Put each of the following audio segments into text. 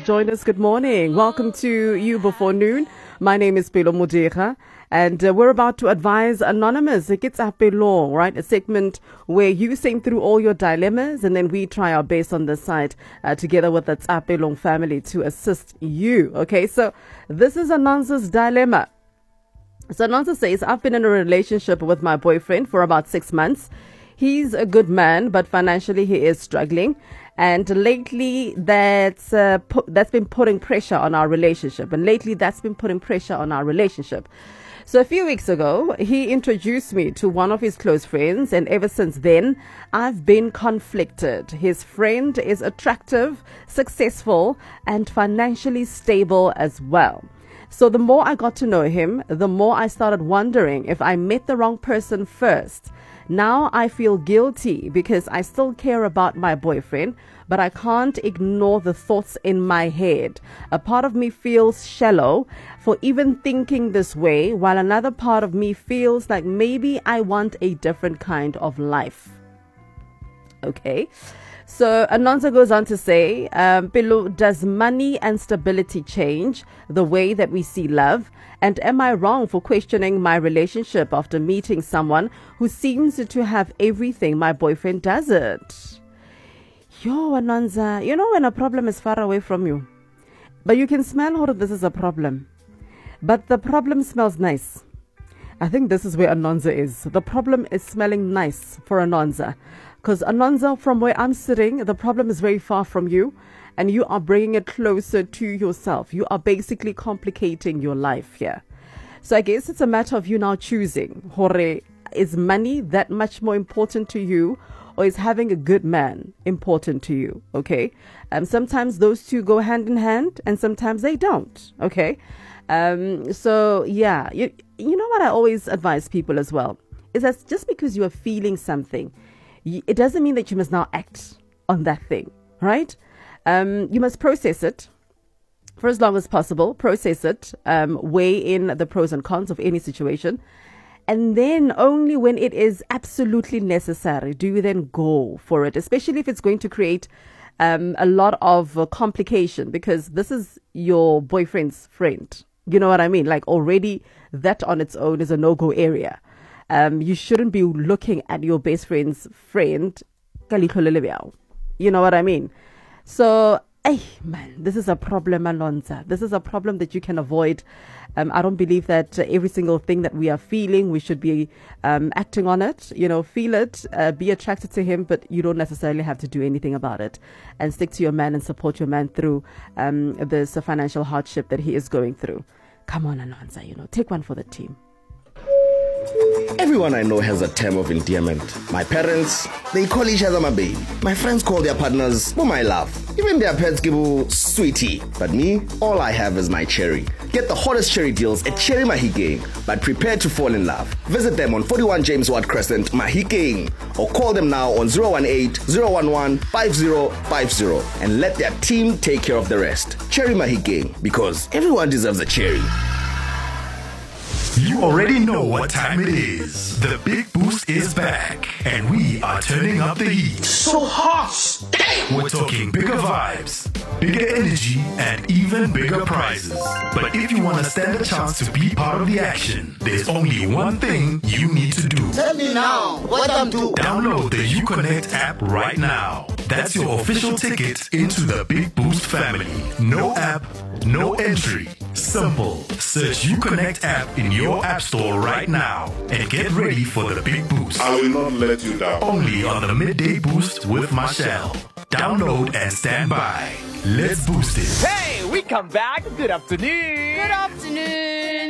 joined us, good morning. Welcome to You Before Noon. My name is Pelo Mudega, and we're about to advise Anonymous. It gets up law, right? A segment where you send through all your dilemmas, and then we try our best on this side together with the Tsapelong family to assist you. Okay, so this is Anonza's dilemma. So Anonza says, I've been in a relationship with my boyfriend for about 6 months. He's a good man, but financially he is struggling. And lately that's been putting pressure on our relationship. So a few weeks ago, he introduced me to one of his close friends. And ever since then, I've been conflicted. His friend is attractive, successful, and financially stable as well. So the more I got to know him, the more I started wondering if I met the wrong person first. Now I feel guilty because I still care about my boyfriend, but I can't ignore the thoughts in my head. A part of me feels shallow for even thinking this way, while another part of me feels like maybe I want a different kind of life. Okay. So Anonza goes on to say, Pelo, does money and stability change the way that we see love? And am I wrong for questioning my relationship after meeting someone who seems to have everything my boyfriend doesn't? Yo, Anonza, you know when a problem is far away from you, but you can smell how this is a problem, but the problem smells nice. I think this is where Anonza is. The problem is smelling nice for Anonza. Because Anonza, from where I'm sitting, the problem is very far from you, and you are bringing it closer to yourself. You are basically complicating your life here. So I guess it's a matter of you now choosing. Hore, is money that much more important to you, or is having a good man important to you? Okay. Sometimes those two go hand in hand, and sometimes they don't. Okay. So yeah, you know what I always advise people as well is that just because you are feeling something, it doesn't mean that you must now act on that thing, right? You must process it for as long as possible. Process it, weigh in the pros and cons of any situation. And then only when it is absolutely necessary do you then go for it, especially if it's going to create a lot of complication, because this is your boyfriend's friend. You know what I mean? Like already that on its own is a no-go area. You shouldn't be looking at your best friend's friend. You know what I mean? So, man, this is a problem, Alonza. This is a problem that you can avoid. I don't believe that every single thing that we are feeling, we should be acting on it. You know, feel it, be attracted to him, but you don't necessarily have to do anything about it. And stick to your man and support your man through this financial hardship that he is going through. Come on, Alonza, take one for the team. Everyone I know has a term of endearment. My parents, they call each other my baby. My friends call their partners my love. Even their pets give sweetie. But me, all I have is my cherry. Get the hottest cherry deals at Cherry Mahikeng, but prepare to fall in love. Visit them on 41 James Watt Crescent, Mahikeng, or call them now on 018-011-5050 and let their team take care of the rest. Cherry Mahikeng, because everyone deserves a cherry. You already know what time it is. The Big Boost is back, and we are turning up the heat. So hot! Damn! We're talking bigger vibes, bigger energy, and even bigger prizes. But if you want to stand a chance to be part of the action, there's only one thing you need to do. Tell me now, what I'm doing. Download the UConnect app right now. That's your official ticket into the Big Boost family. No app, no entry. Simple. Search UConnect app in your app store right now and get ready for the Big Boost. I will not let you down. Only on the Midday Boost with Marshall. Download and stand by. Let's boost it. Hey, we come back. Good afternoon. Good afternoon.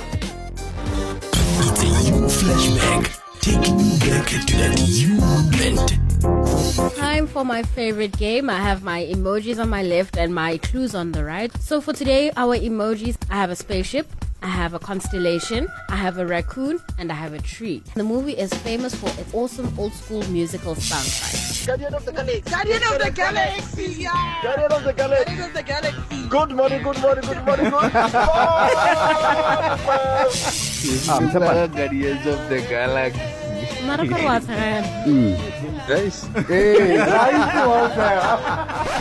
It's a you flashback, taking you back to that you moment. Time for my favorite game. I have my emojis on my left and my clues on the right. So for today, our emojis, I have a spaceship, I have a constellation, I have a raccoon, and I have a tree. The movie is famous for its awesome old school musical soundtrack. Guardian of the Galaxy! Guardian of the Galaxy! Yeah! Guardian of the Galaxy! Guardian of the Galaxy! Good morning, good morning, good morning, good morning! Guardians of the Galaxy. Guys. Guys. Hey, nice one, sir.